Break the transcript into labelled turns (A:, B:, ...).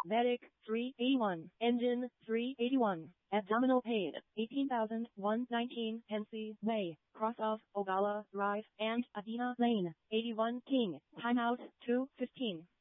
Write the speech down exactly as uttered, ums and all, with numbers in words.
A: Medic, three eighty-one. Engine, three eighty-one. Abdominal paid, eighteen thousand one hundred nineteen. Hensey Way, cross of Ogalla Drive and Adena Lane, eighty-one King. Timeout, two fifteen.